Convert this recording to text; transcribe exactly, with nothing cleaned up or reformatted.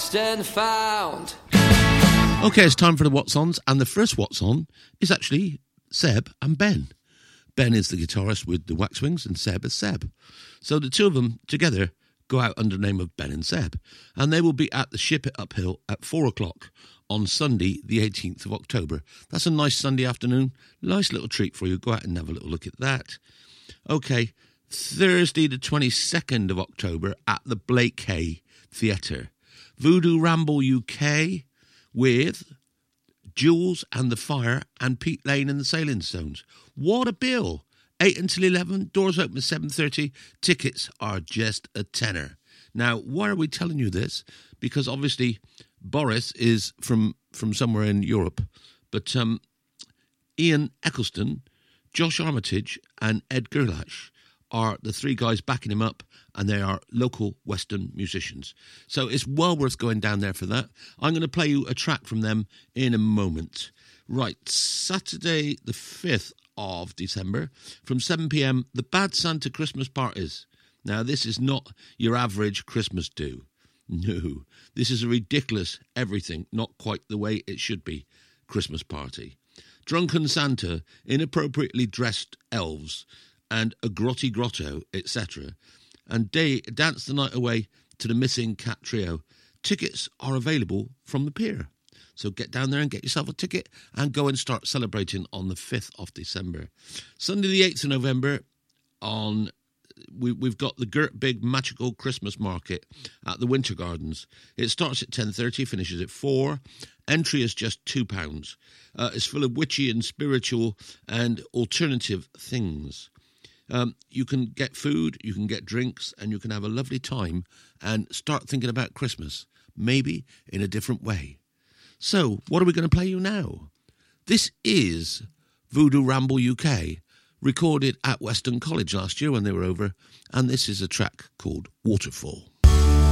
lost and found. Okay, it's time for the What's Ons, and the first What's On is actually Seb and Ben. Ben is the guitarist with the Waxwings, and Seb is Seb. So the two of them together go out under the name of Ben and Seb, and they will be at the Ship It Uphill at four o'clock on Sunday, the eighteenth of October. That's a nice Sunday afternoon, nice little treat for you. Go out and have a little look at that. Okay, Thursday, the twenty-second of October at the Blake Hay Theatre. Voodoo Ramble U K with Jules and the Fire and Pete Lane and the Sailing Stones. What a bill! eight until eleven, doors open at seven thirty, tickets are just a tenner. Now, why are we telling you this? Because obviously Boris is from, from somewhere in Europe, but um, Ian Eccleston, Josh Armitage and Ed Gerlach are the three guys backing him up, and they are local Western musicians. So it's well worth going down there for that. I'm going to play you a track from them in a moment. Right, Saturday the fifth of December, from seven p.m, the Bad Santa Christmas Parties. Now, this is not your average Christmas do. No, this is a ridiculous everything, not quite the way it should be, Christmas party. Drunken Santa, inappropriately dressed elves, and a grotty grotto, et cetera. And day, dance the night away to the Missing Cat Trio. Tickets are available from the pier. So get down there and get yourself a ticket and go and start celebrating on the fifth of December. Sunday the eighth of November, on we, we've got the Gert Big Magical Christmas Market at the Winter Gardens. It starts at ten thirty, finishes at four. Entry is just two pounds. Uh, it's full of witchy and spiritual and alternative things. Um, you can get food, you can get drinks, and you can have a lovely time and start thinking about Christmas, maybe in a different way. So, what are we going to play you now? This is Voodoo Ramble U K, recorded at Weston College last year when they were over, and this is a track called Waterfall.